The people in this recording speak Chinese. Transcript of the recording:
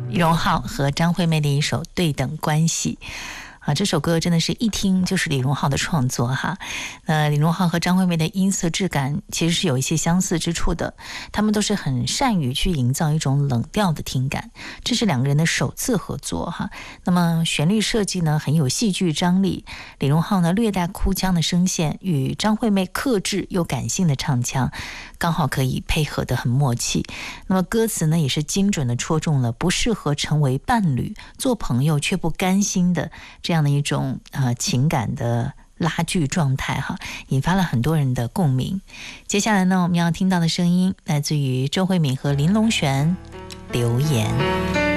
李荣浩和张惠妹的一首《对等关系》。这首歌真的是一听就是李荣浩的创作哈。李荣浩和张惠妹的音色质感其实是有一些相似之处的，他们都是很善于去营造一种冷调的听感，这是两个人的首次合作哈。那么旋律设计呢很有戏剧张力，李荣浩呢略带哭腔的声线与张惠妹克制又感性的唱腔刚好可以配合得很默契。那么歌词呢也是精准的戳中了不适合成为伴侣做朋友却不甘心的这样的一种情感的拉锯状态哈，引发了很多人的共鸣。接下来呢我们要听到的声音来自于周慧敏和林隆璇，留言。